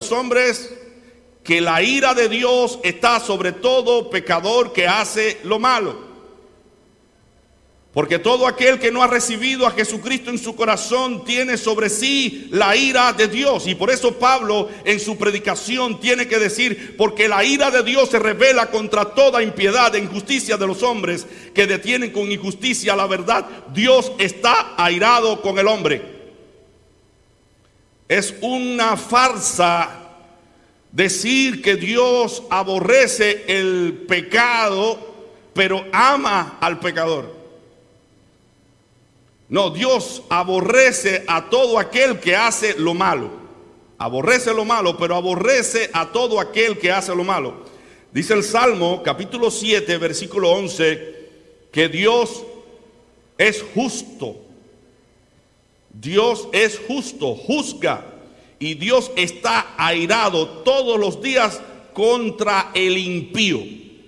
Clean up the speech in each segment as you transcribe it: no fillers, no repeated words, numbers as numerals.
los hombres que la ira de Dios está sobre todo pecador que hace lo malo. Porque todo aquel que no ha recibido a Jesucristo en su corazón tiene sobre sí la ira de Dios. Y por eso Pablo en su predicación tiene que decir: porque la ira de Dios se revela contra toda impiedad e injusticia de los hombres que detienen con injusticia la verdad. Dios está airado con el hombre. Es una farsa decir que Dios aborrece el pecado, pero ama al pecador. No, Dios aborrece a todo aquel que hace lo malo. Aborrece lo malo, pero aborrece a todo aquel que hace lo malo. Dice el Salmo, capítulo 7, versículo 11, que Dios es justo. Dios es justo, juzga. Y Dios está airado todos los días contra el impío.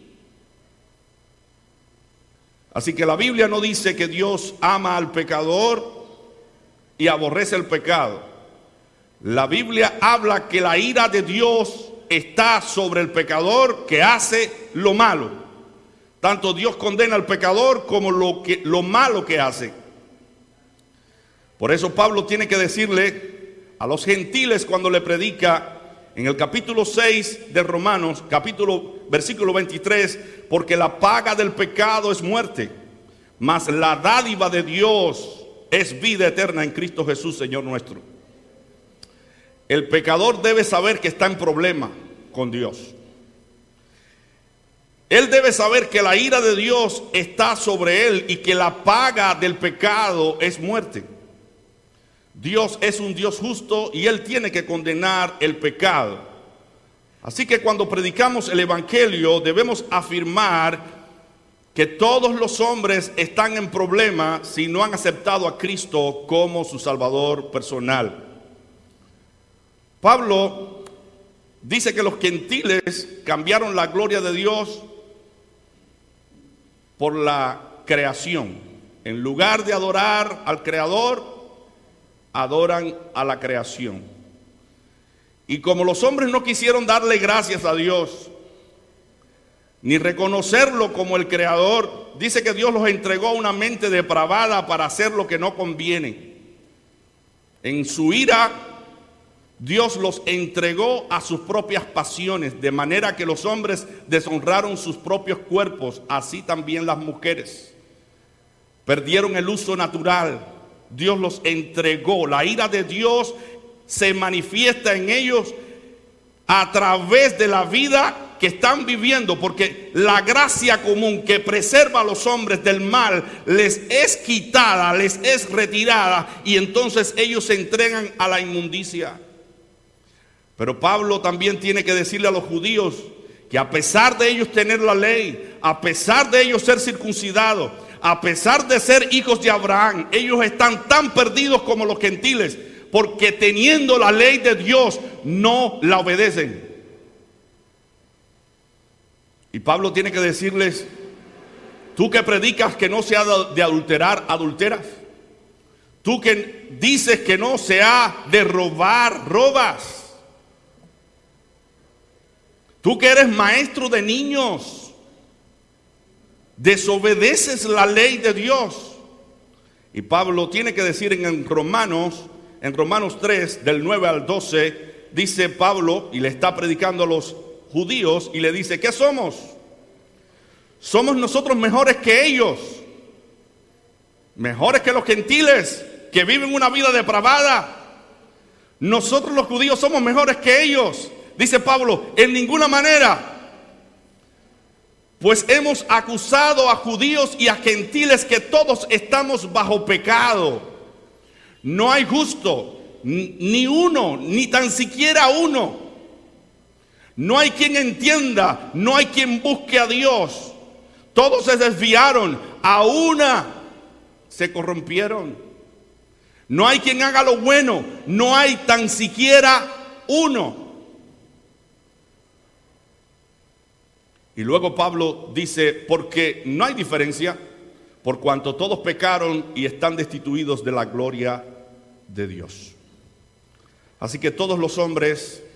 Así que la Biblia no dice que Dios ama al pecador y aborrece el pecado. La Biblia habla que la ira de Dios está sobre el pecador que hace lo malo. Tanto Dios condena al pecador como lo malo que hace. Por eso Pablo tiene que decirle a los gentiles cuando le predica en el capítulo 6 de Romanos, versículo 23, porque la paga del pecado es muerte, mas la dádiva de Dios es vida eterna en Cristo Jesús, Señor nuestro. El pecador debe saber que está en problema con Dios. Él debe saber que la ira de Dios está sobre él y que la paga del pecado es muerte. Dios es un Dios justo y Él tiene que condenar el pecado. Así que cuando predicamos el Evangelio debemos afirmar que todos los hombres están en problema si no han aceptado a Cristo como su Salvador personal. Pablo dice que los gentiles cambiaron la gloria de Dios por la creación. En lugar de adorar al Creador, adoran a la creación. Y como los hombres no quisieron darle gracias a Dios, ni reconocerlo como el Creador, dice que Dios los entregó a una mente depravada para hacer lo que no conviene. En su ira, Dios los entregó a sus propias pasiones, de manera que los hombres deshonraron sus propios cuerpos, así también las mujeres. Perdieron el uso natural. Dios los entregó. La ira de Dios se manifiesta en ellos a través de la vida que están viviendo, porque la gracia común que preserva a los hombres del mal les es quitada, les es retirada, y entonces ellos se entregan a la inmundicia. Pero Pablo también tiene que decirle a los judíos que a pesar de ellos tener la ley, a pesar de ellos ser circuncidados, a pesar de ser hijos de Abraham, ellos están tan perdidos como los gentiles, porque teniendo la ley de Dios no la obedecen. Y Pablo tiene que decirles: tú que predicas que no se ha de adulterar, adulteras. Tú que dices que no se ha de robar, robas. Tú que eres maestro de niños, desobedeces la ley de Dios. Y Pablo tiene que decir en Romanos 3, del 9 al 12, dice Pablo, y le está predicando a los judíos, y le dice: ¿qué somos? ¿Somos nosotros mejores que ellos? ¿Mejores que los gentiles que viven una vida depravada? ¿Nosotros los judíos somos mejores que ellos? Dice Pablo: en ninguna manera. Pues hemos acusado a judíos y a gentiles que todos estamos bajo pecado. No hay justo, ni uno, ni tan siquiera uno. No hay quien entienda, no hay quien busque a Dios. Todos se desviaron, a una se corrompieron. No hay quien haga lo bueno, no hay tan siquiera uno. Y luego Pablo dice: porque no hay diferencia, por cuanto todos pecaron y están destituidos de la gloria de Dios. Así que todos los hombres